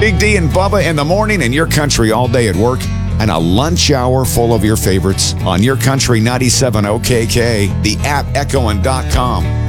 Big D and Bubba in the morning in your country all day at work, and a lunch hour full of your favorites on Your Country 97 OKK, the app, echoing.com.